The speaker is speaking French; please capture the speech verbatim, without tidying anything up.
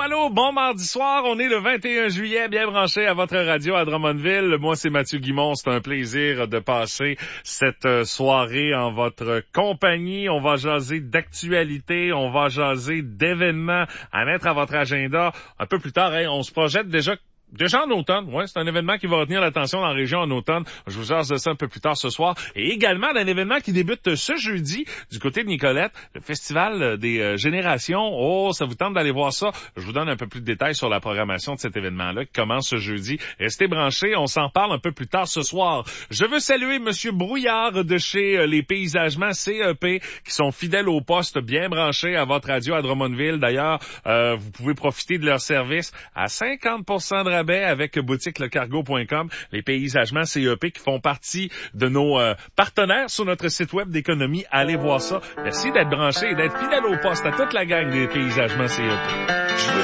allô, bon mardi soir, on est le vingt et un juillet, bien branché à votre radio à Drummondville. Moi, c'est Mathieu Guimond, c'est un plaisir de passer cette soirée en votre compagnie. On va jaser d'actualité, on va jaser d'événements à mettre à votre agenda. Un peu plus tard, hein, on se projette déjà Déjà en automne, ouais, c'est un événement qui va retenir l'attention dans la région en automne. Je vous jase de ça un peu plus tard ce soir. Et également d'un événement qui débute ce jeudi du côté de Nicolette, le Festival des euh, Générations. Oh, ça vous tente d'aller voir ça? Je vous donne un peu plus de détails sur la programmation de cet événement-là qui commence ce jeudi. Restez branchés, on s'en parle un peu plus tard ce soir. Je veux saluer Monsieur Brouillard de chez euh, Les Paysagements C E P qui sont fidèles au poste, bien branchés à votre radio à Drummondville. D'ailleurs, euh, vous pouvez profiter de leur service à cinquante pour cent de avec boutique le cargo point com, les paysagements C E P qui font partie de nos euh, partenaires sur notre site web d'économie. Allez voir ça. Merci d'être branchés et d'être fidèles au poste à toute la gang des paysagements C E P.